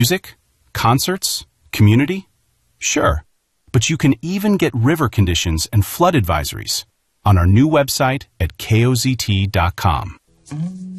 Music? Concerts? Community? Sure. But you can even get river conditions and flood advisories on our new website at kozt.com.